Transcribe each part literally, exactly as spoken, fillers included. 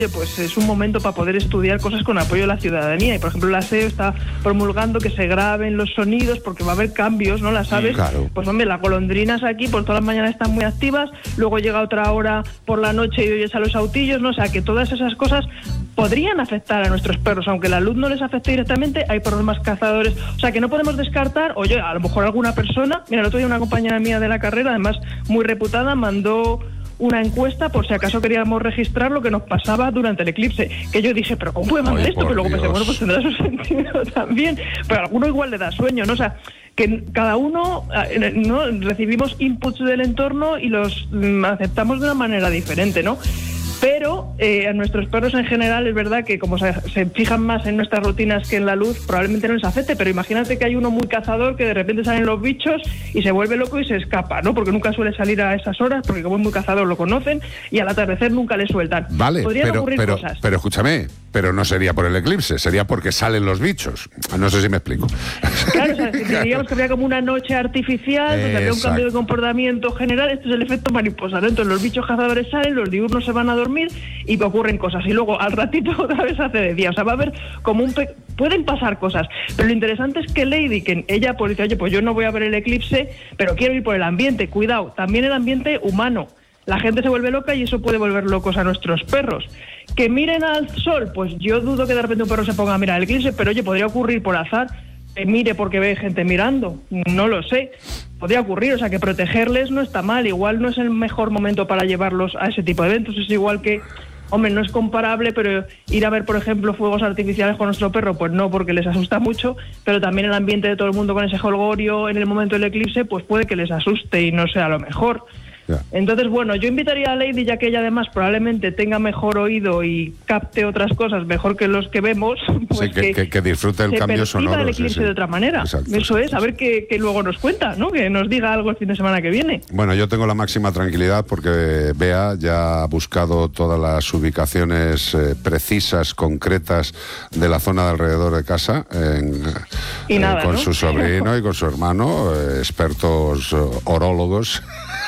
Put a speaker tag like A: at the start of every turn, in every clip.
A: pues es un momento para poder estudiar cosas con apoyo de la ciudadanía. Y, por ejemplo, la S E O está promulgando que se graben los sonidos porque va a haber cambios, ¿no? Las aves,
B: claro.
A: Pues hombre, las golondrinas aquí, por todas las mañanas están muy activas, luego llega otra hora por la noche y oyes a los autillos, ¿no? O sea, que todas esas cosas podrían afectar a nuestros perros, aunque la luz no les afecte directamente, hay perros más cazadores. O sea, que no podemos descartar, oye, a lo mejor alguna persona, mira, el otro día una compañera mía de la carrera, además muy reputada, mandó una encuesta por si acaso queríamos registrar lo que nos pasaba durante el eclipse, que yo dije, pero ¿cómo puede mandar esto? Pero luego pensé, bueno, pues tendrá su sentido también, pero a alguno igual le da sueño, ¿no? O sea, que cada uno, ¿no? Recibimos inputs del entorno y los mm, aceptamos de una manera diferente, ¿no? Pero eh, a nuestros perros en general es verdad que como se, se fijan más en nuestras rutinas que en la luz, probablemente no les afecte, pero imagínate que hay uno muy cazador que de repente salen los bichos y se vuelve loco y se escapa, ¿no? Porque nunca suele salir a esas horas, porque como es muy cazador lo conocen y al atardecer nunca le sueltan.
B: Vale,
A: Podrían
B: pero,
A: ocurrir
B: pero,
A: cosas.
B: pero escúchame, pero no sería por el eclipse, sería porque salen los bichos. No sé si me explico.
A: Claro, o sea, si diríamos que habría como una noche artificial, pues habría un cambio de comportamiento general, esto es el efecto mariposa, ¿no? Entonces los bichos cazadores salen, los diurnos se van a dormir y ocurren cosas, y luego al ratito otra vez hace de día, o sea, va a haber como un... Pe- pueden pasar cosas, pero lo interesante es que Lady, que ella pues dice, oye, pues yo no voy a ver el eclipse, pero quiero ir por el ambiente, cuidado, también el ambiente humano. La gente se vuelve loca y eso puede volver locos a nuestros perros. Que miren al sol, pues yo dudo que de repente un perro se ponga a mirar el eclipse, pero oye, podría ocurrir por azar, que mire porque ve gente mirando, no lo sé, podría ocurrir, o sea que protegerles no está mal, igual no es el mejor momento para llevarlos a ese tipo de eventos, es igual que, hombre, no es comparable, pero ir a ver, por ejemplo, fuegos artificiales con nuestro perro, pues no, porque les asusta mucho, pero también el ambiente de todo el mundo con ese jolgorio en el momento del eclipse, pues puede que les asuste y no sea lo mejor. Yeah. Entonces, bueno, yo invitaría a Lady, ya que ella además probablemente tenga mejor oído y capte otras cosas mejor que los que vemos, pues
B: sí, que, que, que disfrute el cambio sonoro.
A: el eclipse sí, sí. de otra manera. Exacto, Eso exacto, es, a ver qué, qué luego nos cuenta, ¿no? Que nos diga algo el fin de semana que viene.
B: Bueno, yo tengo la máxima tranquilidad porque Bea ya ha buscado todas las ubicaciones eh, precisas, concretas de la zona de alrededor de casa, en,
A: y nada,
B: eh, con
A: ¿no?
B: su sobrino y con su hermano, eh, expertos eh, orólogos.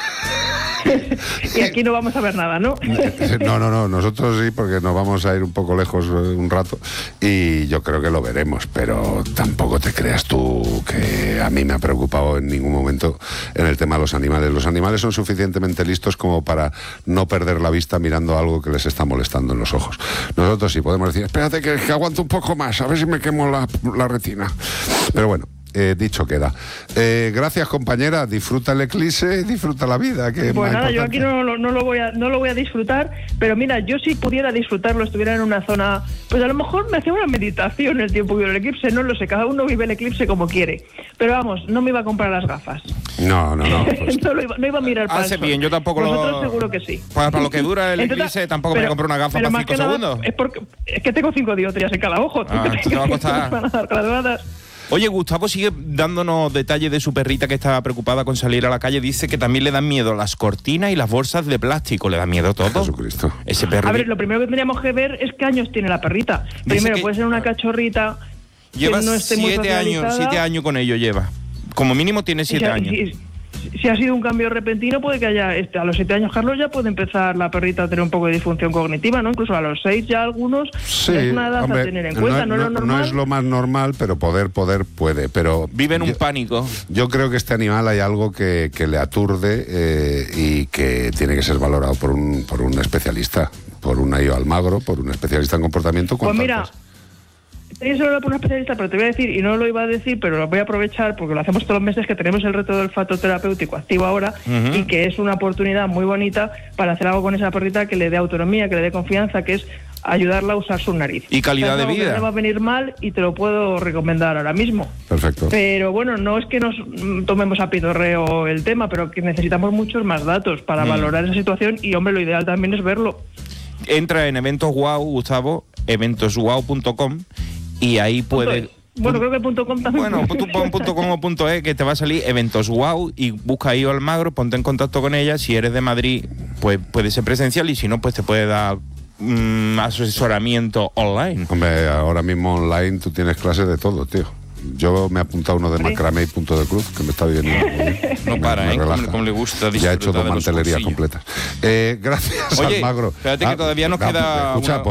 A: Y aquí no vamos a ver nada, ¿no?
B: No, no, no, nosotros sí, porque nos vamos a ir un poco lejos un rato y yo creo que lo veremos, pero tampoco te creas tú que a mí me ha preocupado en ningún momento en el tema de los animales. Los animales son suficientemente listos como para no perder la vista mirando algo que les está molestando en los ojos. Nosotros sí podemos decir, espérate que, que aguanto un poco más, a ver si me quemo la, la retina. Pero bueno, Eh, dicho queda. Eh, gracias, compañera. Disfruta el eclipse y disfruta la vida. Que
A: pues nada,
B: importante.
A: Yo aquí no, no, no, lo voy a, no lo voy a disfrutar, pero mira, yo si pudiera disfrutarlo, estuviera en una zona, pues a lo mejor me hacía una meditación el tiempo que vive el eclipse, no lo sé, cada uno vive el eclipse como quiere. Pero vamos, no me iba a comprar las gafas.
B: No, no, no. Pues...
A: no, lo iba, no iba a mirar para
C: Hace
A: el sol.
C: bien, yo tampoco
A: Vosotros
C: lo...
A: seguro que sí.
C: Para, para lo que dura el
A: Entonces,
C: eclipse, tampoco
A: pero,
C: me compro una gafa para cinco segundos.
A: Es, porque, es que tengo cinco dioptrías en cada ojo.
C: Ah,
A: ¿Tú
C: te va a costar. Oye, Gustavo sigue dándonos detalles de su perrita que está preocupada con salir a la calle. Dice que también le dan miedo las cortinas y las bolsas de plástico. ¿Le da miedo todo?
B: Jesucristo.
C: Ese perro...
A: A ver, lo primero que tendríamos que ver es qué años tiene la perrita. Primero, puede ser una cachorrita
C: lleva
A: que no esté muy
C: siete años, siete años con ello lleva. Como mínimo tiene siete
A: si,
C: años.
A: Si, si ha sido un cambio repentino, puede que haya, este, a los siete años, Carlos, ya puede empezar la perrita a tener un poco de disfunción cognitiva, ¿no? Incluso a los seis ya algunos,
B: sí,
A: es una edad
B: hombre,
A: a tener en cuenta,
B: no,
A: no,
B: no,
A: no,
B: no es lo más normal, pero poder, poder puede, pero...
C: Vive en un
B: yo,
C: pánico.
B: Yo creo que este animal hay algo que, que le aturde eh, y que tiene que ser valorado por un, por un especialista, por un Ayo Almagro, por un especialista en comportamiento.
A: Pues mira... Tenéis solo por un especialista, pero te voy a decir, y no lo iba a decir, pero lo voy a aprovechar porque lo hacemos todos los meses, que tenemos el reto del olfato terapéutico activo ahora, uh-huh. y que es una oportunidad muy bonita para hacer algo con esa perrita que le dé autonomía, que le dé confianza, que es ayudarla a usar su nariz.
C: Y calidad de vida.
A: No va a venir mal y te lo puedo recomendar ahora mismo.
B: Perfecto.
A: Pero bueno, no es que nos tomemos a pitorreo el tema, pero que necesitamos muchos más datos para mm. valorar esa situación y, hombre, lo ideal también es verlo.
C: Entra en Eventos Wow, Gustavo, eventos wow punto com y ahí puede...
A: Bueno, creo que punto .com también.
C: Bueno, tú pon punto .com o punto .e que te va a salir Eventos Wow y busca ahí Almagro, ponte en contacto con ella. Si eres de Madrid, pues puede ser presencial y si no, pues te puede dar mmm, asesoramiento online.
B: Hombre, ahora mismo online tú tienes clases de todo, tío. Yo me he apuntado uno de ¿Sí? macramé y punto de cruz, que me está viendo.
C: No para, ¿eh? Como, como le gusta.
B: Ya he hecho dos mantelerías completas. Eh, gracias,
C: Oye,
B: Almagro.
C: espérate ah, que todavía nos ah, queda...
B: Escucha,
C: una...